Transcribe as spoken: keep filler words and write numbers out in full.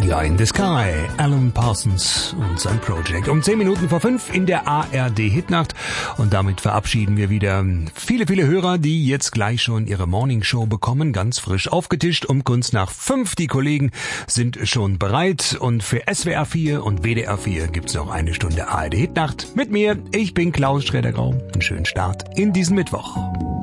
Eye in the Sky, Alan Parsons und sein Project. Um zehn Minuten vor fünf in der A R D Hitnacht. Und damit verabschieden wir wieder viele, viele Hörer, die jetzt gleich schon ihre Morningshow bekommen. Ganz frisch aufgetischt um kurz nach fünf. Die Kollegen sind schon bereit. Und für S W R vier und W D R vier gibt's noch eine Stunde A R D Hitnacht mit mir. Ich bin Klaus Schrädergrau. Einen schönen Start in diesen Mittwoch.